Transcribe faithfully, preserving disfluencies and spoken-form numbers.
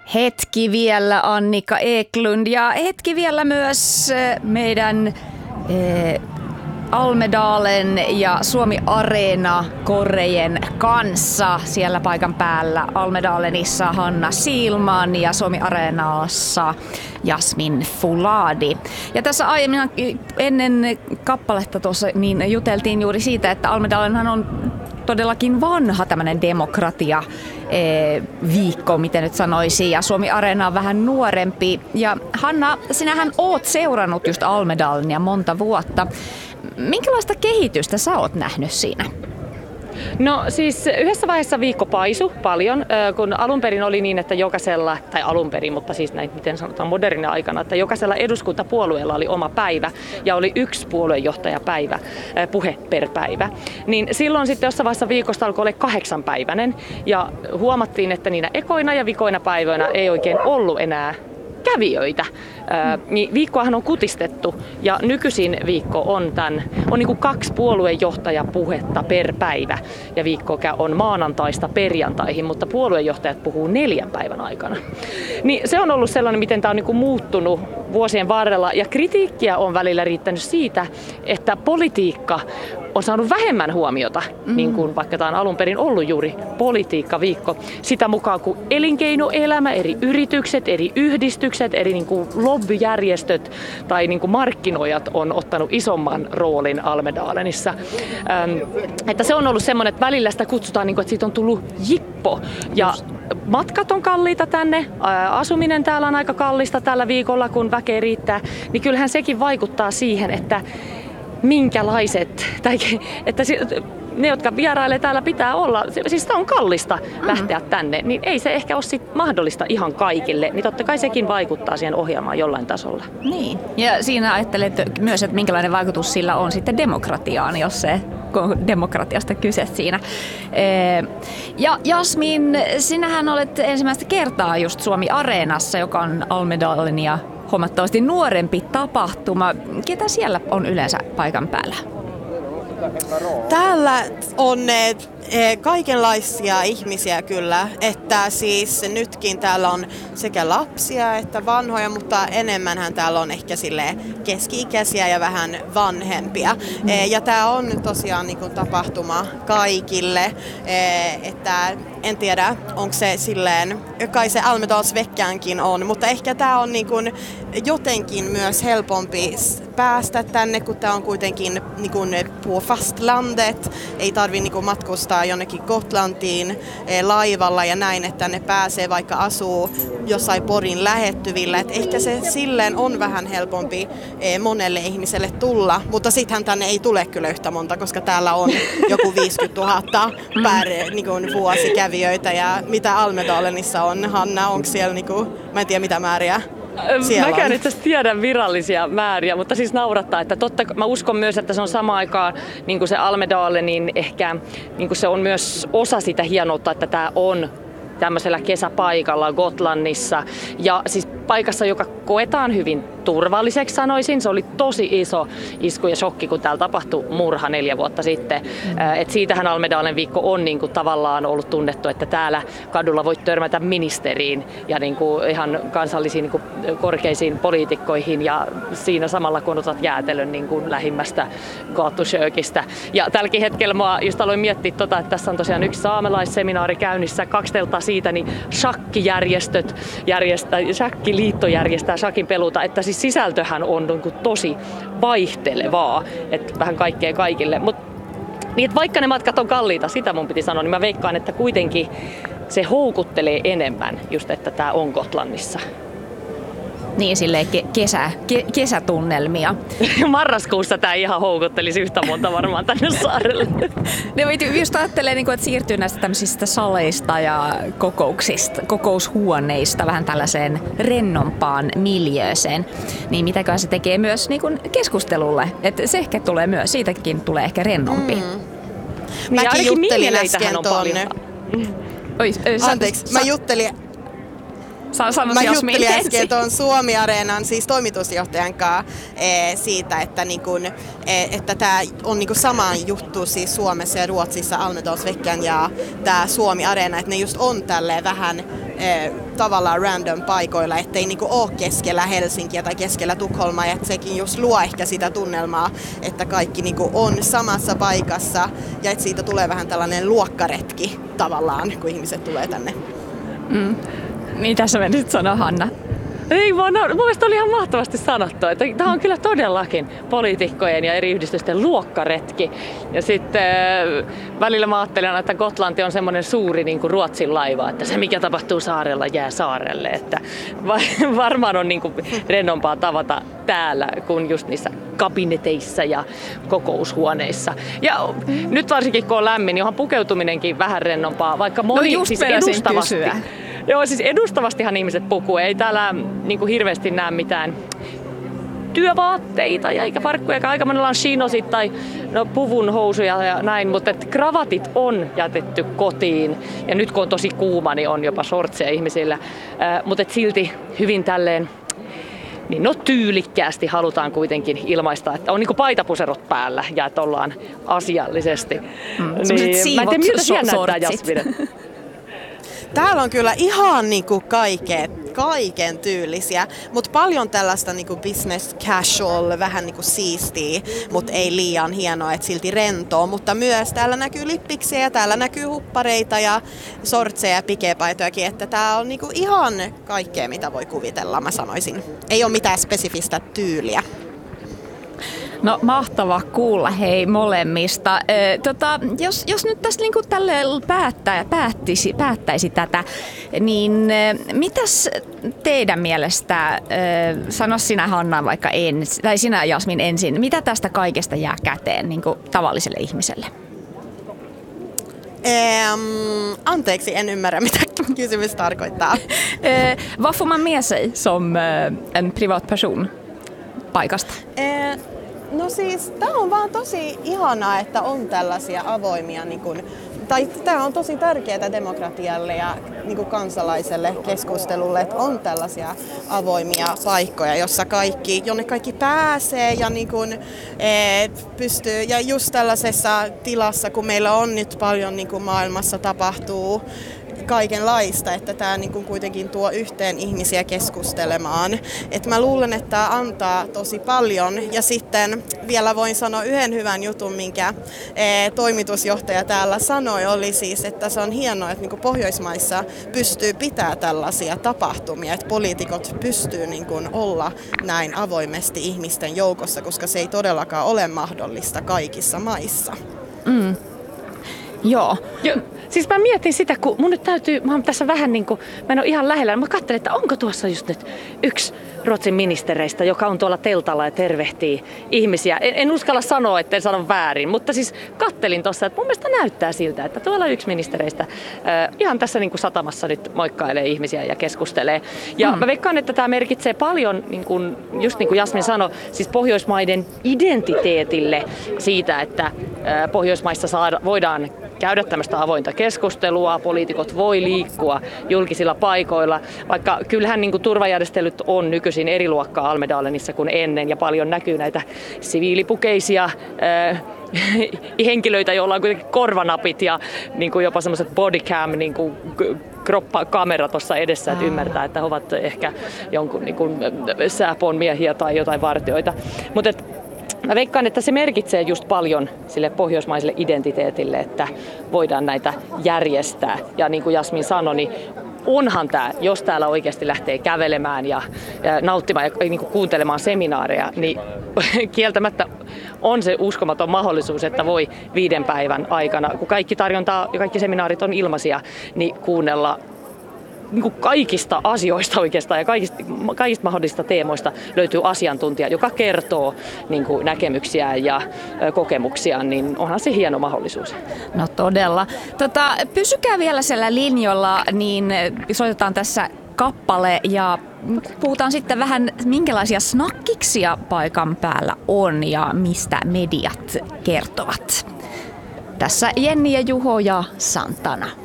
Hetki vielä Annika Eklund ja hetki vielä myös meidän eh, Almedalen ja Suomi Areena korejen kanssa siellä paikan päällä. Almedalenissa Hanna Siilman ja Suomi Areenassa Jasmin Fuladi. Ja tässä aiemmin ennen kappaletta tuossa niin juteltiin juuri siitä, että Almedalenhan on todellakin vanha tämmöinen demokratia viikko, miten nyt sanoisi, ja Suomi Areena on vähän nuorempi. Ja Hanna, sinähän oot seurannut just Almedalenia monta vuotta. Minkälaista kehitystä sä oot nähnyt siinä? No siis yhdessä vaiheessa viikko paisu paljon, kun alun perin oli niin, että jokaisella, tai alun perin, mutta siis näin, miten sanotaan modernia aikana, että jokaisella eduskuntapuolueella oli oma päivä ja oli yksi puoluejohtajapäivä, puhe per päivä. Niin silloin sitten jossain vaiheessa viikosta alkoi olla kahdeksanpäiväinen ja huomattiin, että niinä ekoina ja vikoina päiväinä ei oikein ollut enää kävijöitä. Niin viikkoahan on kutistettu ja nykyisin viikko on, tämän, on niin kuin kaksi puoluejohtajapuhetta per päivä ja viikko on maanantaista perjantaihin, mutta puoluejohtajat puhuu neljän päivän aikana. Niin se on ollut sellainen, miten tämä on niin kuin muuttunut vuosien varrella ja kritiikkiä on välillä riittänyt siitä, että politiikka on saanut vähemmän huomiota, mm. niin kuin vaikka tämä on alun perin ollut juuri politiikkaviikko. Sitä mukaan kuin elinkeinoelämä, eri yritykset, eri yhdistykset, eri niin kuin lobbyjärjestöt tai niin kuin markkinoijat on ottanut isomman roolin Almedalenissa. Ähm, että se on ollut semmoinen, että välillä sitä kutsutaan, niin kuin, että siitä on tullut jippo. Ja matkat on kalliita tänne, asuminen täällä on aika kallista tällä viikolla, kun väkeä riittää. Niin kyllähän sekin vaikuttaa siihen, että minkälaiset, tai että ne, jotka vierailee täällä pitää olla, siis sitä on kallista lähteä tänne, niin ei se ehkä ole sit mahdollista ihan kaikille, niin totta kai sekin vaikuttaa siihen ohjelmaan jollain tasolla. Niin, ja siinä ajattelet myös, että minkälainen vaikutus sillä on sitten demokratiaan, jos se on demokratiasta kyse siinä. Ja Jasmin, sinähän olet ensimmäistä kertaa just Suomi Areenassa, joka on Almedalenia huomattavasti nuorempi tapahtuma. Ketä siellä on yleensä paikan päällä? Täällä on kaikenlaisia ihmisiä kyllä, että siis nytkin täällä on sekä lapsia että vanhoja, mutta enemmänhän täällä on ehkä silleen keski-ikäisiä ja vähän vanhempia. Mm. Ja tää on tosiaan niin kuin tapahtuma kaikille, että en tiedä, onko se silleen, kai se Almedalsveckankin on, mutta ehkä tää on niin kuin jotenkin myös helpompi päästä tänne, kun tää on kuitenkin niin kuin på fastlandet, ei tarvi niin kuin matkustaa jonnekin Gotlantiin laivalla ja näin, että ne pääsee vaikka asuu jossain Porin lähettyvillä. Et ehkä se silleen on vähän helpompi monelle ihmiselle tulla, mutta sittenhän tänne ei tule kyllä yhtä monta, koska täällä on joku viisikymmentätuhatta per niin kuin vuosi kävijöitä. Ja mitä Almedalenissa on, Hanna, onko siellä, niin kuin, mä en tiedä mitä määriä? Mäkään itse asiassa tiedän virallisia määriä, mutta siis naurattaa, että totta, mä uskon myös, että se on samaan aikaan niin kuin se Almedalen, niin ehkä niin kuin se on myös osa sitä hienoutta, että tämä on tämmöisellä kesäpaikalla Gotlannissa ja siis paikassa, joka koetaan hyvin turvalliseksi, sanoisin. Se oli tosi iso isku ja shokki, kun täällä tapahtui murha neljä vuotta sitten. Mm. Et siitähän Almedalen viikko on niin kuin tavallaan ollut tunnettu, että täällä kadulla voit törmätä ministeriin ja niin kuin ihan kansallisiin niin kuin korkeisiin poliitikkoihin ja siinä samalla kun otat jäätelön niin kuin lähimmästä gatusjökistä. Ja tälläkin hetkellä mä just aloin miettiä, tota, että tässä on tosiaan yksi saamelaisseminaari käynnissä, kaksi teltaa siitä, niin shakkijärjestöt järjestää, shakkiliitto järjestää shakin peluta, että siis sisältöhän on niin kuin tosi vaihtelevaa, että vähän kaikkea kaikille. Mut, niin, että vaikka ne matkat on kalliita, sitä mun piti sanoa, niin mä veikkaan, että kuitenkin se houkuttelee enemmän just, että tää on Gotlannissa. Niin, silleen ke- kesä, ke- kesätunnelmia. Marraskuussa tää ihan houkuttelisi yhtä monta varmaan tänne saarelle. Ne just ajattelee, että siirtyy näistä tämmöisistä saleista ja kokouksista, kokoushuoneista vähän tällaiseen rennompaan miljööseen. Niin mitäköhän se tekee myös niin kuin keskustelulle. Että se ehkä tulee myös, siitäkin tulee ehkä rennompi. Mm. Mäkin niin, juttelin äsken on tuonne. Oi, Anteeksi, mä juttelin Sanois Mä Jasmin juttelin ensin. äsken tuon Suomi-areenan siis toimitusjohtajan kanssa e, siitä, että, niin kun, e, että tämä on niin kun sama juttu siis Suomessa ja Ruotsissa Almedalsveckan ja tämä Suomi-areena, että ne just on tälleen vähän e, tavallaan random paikoilla, ettei niin kun ole keskellä Helsinkiä tai keskellä Tukholmaa, ja että sekin just luo ehkä sitä tunnelmaa, että kaikki niin kun on samassa paikassa ja että siitä tulee vähän tällainen luokkaretki tavallaan, kun ihmiset tulee tänne. Mm. Mitä sä menisit sanoa, Hanna? Ei vaan, mun mielestä oli ihan mahtavasti sanottu, että tämä on kyllä todellakin poliitikkojen ja eri yhdistysten luokkaretki. Ja sitten välillä mä ajattelen, että Gotlanti on semmoinen suuri niin kuin Ruotsin laiva, että se mikä tapahtuu saarella jää saarelle. Että varmaan on niin kuin rennompaa tavata täällä kuin just niissä kabineteissa ja kokoushuoneissa. Ja nyt varsinkin kun on lämmin, niin onhan pukeutuminenkin vähän rennompaa, vaikka moni no siis edustavasti. Kysyä. Joo, siis edustavastihan ihmiset pukuu. Ei täällä niin kuin hirveästi näe mitään työvaatteita ja eikä farkkuja, aika monella on chinosit tai no, puvun housuja ja näin, mutta et kravatit on jätetty kotiin ja nyt kun on tosi kuuma, niin on jopa shortseja ihmisillä, äh, mutta et silti hyvin tälleen niin no tyylikkäästi halutaan kuitenkin ilmaista, että on niinku paitapuserot päällä ja että ollaan asiallisesti. Mm, niin, mä en tiedä, miltä siellä näyttää, Jasmine. Täällä on kyllä ihan niinku kaiken, kaiken tyylisiä, mutta paljon tällaista niinku business casual, vähän niinku siistiä, mutta ei liian hienoa, että silti rentoa. Mutta myös täällä näkyy lippiksiä ja täällä näkyy huppareita ja sortseja ja pikepaitojakin, että tää on niinku ihan kaikkea, mitä voi kuvitella, mä sanoisin. Ei ole mitään spesifistä tyyliä. No mahtava kuulla hei molemmista. Ö, tota, jos, jos nyt tästä niinku tälleen päättää, päättisi, päättäisi tätä, niin ö, mitäs teidän mielestä, ö, sano sinä Hanna vaikka ensin, tai sinä Jasmin ensin, mitä tästä kaikesta jää käteen niinku tavalliselle ihmiselle? Ähm, anteeksi, en ymmärrä mitä kysymys tarkoittaa. Ö, vad får man med sig som ö, en privatperson paikasta? Äh, No siis, tämä on vaan tosi ihanaa, että on tällaisia avoimia, niin kun, tai tämä on tosi tärkeää demokratialle ja niin kun kansalaiselle keskustelulle, että on tällaisia avoimia paikkoja, jossa kaikki, jonne kaikki pääsee ja niin kun, et, pystyy, ja just tällaisessa tilassa, kun meillä on nyt paljon niin kun maailmassa tapahtuu, kaikenlaista, että tämä niinku kuitenkin tuo yhteen ihmisiä keskustelemaan. Et mä luulen, että tämä antaa tosi paljon. Ja sitten vielä voin sanoa yhden hyvän jutun, minkä e, toimitusjohtaja täällä sanoi, oli siis, että se on hienoa, että niinku Pohjoismaissa pystyy pitää tällaisia tapahtumia, että poliitikot pystyy niinku olla näin avoimesti ihmisten joukossa, koska se ei todellakaan ole mahdollista kaikissa maissa. Mm. Joo. Jo, siis mä mietin sitä, kun mun nyt täytyy, mä oon tässä vähän niin kuin, mä en ole ihan lähellä, mä katselin, että onko tuossa just nyt yksi Ruotsin ministereistä, joka on tuolla teltalla ja tervehtii ihmisiä. En, en uskalla sanoa, etten sano väärin, mutta siis kattelin tuossa, että mun mielestä näyttää siltä, että tuolla yksi ministereistä äh, ihan tässä niin kuin satamassa nyt moikkailee ihmisiä ja keskustelee. Ja hmm. mä veikkaan, että tämä merkitsee paljon, niin kuin, just niin kuin Jasmin sanoi, siis Pohjoismaiden identiteetille siitä, että äh, Pohjoismaissa saada, voidaan käydä tämmöistä avointa keskustelua, poliitikot voi liikkua julkisilla paikoilla, vaikka kyllähän niin kuin turvajärjestelyt on nykyisin eri luokkaa Almedalenissa kuin ennen ja paljon näkyy näitä siviilipukeisia äh, henkilöitä, joilla on kuitenkin korvanapit ja niin kuin jopa semmoiset bodycam niin kuin kroppakamera tuossa edessä, että ymmärtää, että he ovat ehkä jonkun niin kuin sääpon miehiä tai jotain vartioita. Mutta mä veikkaan, että se merkitsee just paljon sille pohjoismaiselle identiteetille, että voidaan näitä järjestää. Ja niin kuin Jasmin sanoi, niin onhan tämä, jos täällä oikeasti lähtee kävelemään ja, ja nauttimaan ja niin kuin kuuntelemaan seminaareja, niin kieltämättä on se uskomaton mahdollisuus, että voi viiden päivän aikana, kun kaikki tarjontaa ja kaikki seminaarit on ilmaisia, niin kuunnella niin kuin kaikista asioista oikeastaan ja kaikista, kaikista mahdollisista teemoista löytyy asiantuntija, joka kertoo niin kuin näkemyksiään ja kokemuksiaan, niin onhan se hieno mahdollisuus. No todella. Tota, pysykää vielä siellä linjoilla, niin soitetaan tässä kappale ja puhutaan sitten vähän, minkälaisia snakkiksia paikan päällä on ja mistä mediat kertovat. Tässä Jenni ja Juho ja Santana.